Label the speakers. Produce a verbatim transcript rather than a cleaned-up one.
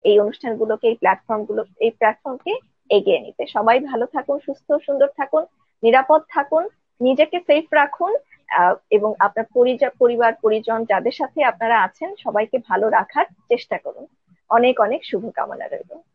Speaker 1: এই অনুষ্ঠানগুলোকে, এই প্ল্যাটফর্ম গুলো, এই প্ল্যাটফর্মকে এগিয়ে নিতে। সবাই ভালো থাকুন, সুস্থ সুন্দর থাকুন, নিরাপদ থাকুন, নিজেকে সেফ রাখুন, আহ, এবং আপনার পরিজা- পরিবার পরিজন যাদের সাথে আপনারা আছেন সবাইকে ভালো রাখার চেষ্টা করুন। অনেক অনেক শুভকামনা রইল।